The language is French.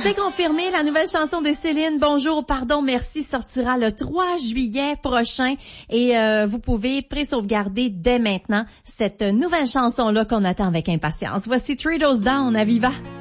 C'est confirmé, la nouvelle chanson de Céline, Bonjour, pardon, merci, sortira le 3 juillet prochain et vous pouvez pré-sauvegarder dès maintenant cette nouvelle chanson-là qu'on attend avec impatience. Voici Three Doors Down à Viva.